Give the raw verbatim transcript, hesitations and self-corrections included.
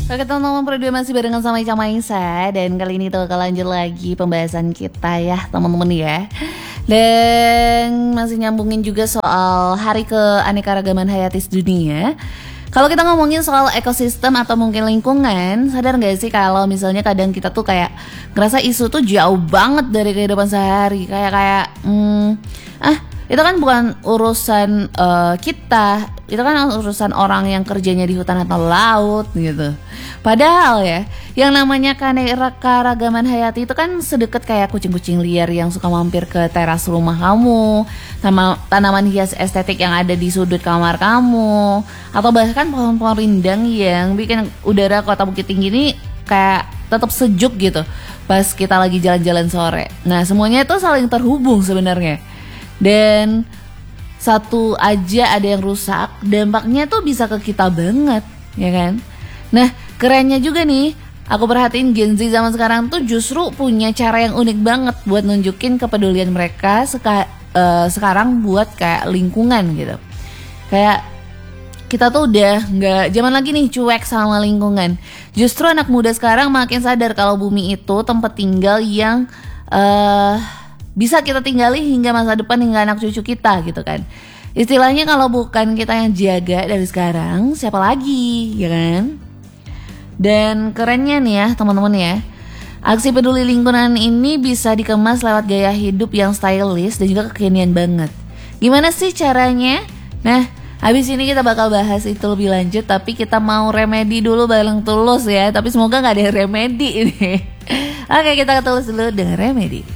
Oke teman-teman, berdua masih barengan sama Ica Maisa. Dan kali ini tuh bakal lanjut lagi pembahasan kita ya teman-teman ya. Dan masih nyambungin juga soal Hari Keanekaragaman Hayati Dunia. Kalau kita ngomongin soal ekosistem atau mungkin lingkungan, sadar gak sih kalau misalnya kadang kita tuh kayak ngerasa isu tuh jauh banget dari kehidupan sehari. Kayak kayak hmm, ah itu kan bukan urusan uh, kita, itu kan urusan orang yang kerjanya di hutan atau laut gitu. Padahal ya, yang namanya keanekaragaman hayati itu kan sedekat kayak kucing-kucing liar yang suka mampir ke teras rumah kamu, sama tanaman hias estetik yang ada di sudut kamar kamu, atau bahkan pohon-pohon rindang yang bikin udara kota Bukit Tinggi ini kayak tetap sejuk gitu pas kita lagi jalan-jalan sore. Nah, semuanya itu saling terhubung sebenarnya. Dan satu aja ada yang rusak, dampaknya tuh bisa ke kita banget, ya kan? Nah, kerennya juga nih, aku perhatiin Gen Z zaman sekarang tuh justru punya cara yang unik banget buat nunjukin kepedulian mereka seka, uh, sekarang buat kayak lingkungan gitu. Kayak kita tuh udah nggak zaman lagi nih cuek sama lingkungan. Justru anak muda sekarang makin sadar kalau bumi itu tempat tinggal yang uh, bisa kita tinggali hingga masa depan, hingga anak cucu kita gitu kan. Istilahnya kalau bukan kita yang jaga dari sekarang, siapa lagi, ya kan? Dan kerennya nih ya teman-teman ya, aksi peduli lingkungan ini bisa dikemas lewat gaya hidup yang stylish dan juga kekinian banget. Gimana sih caranya? Nah, habis ini kita bakal bahas itu lebih lanjut, tapi kita mau remedi dulu bareng Tulus ya. Tapi semoga gak ada remedi ini. Oke, kita ke Tulus dulu dengan remedi.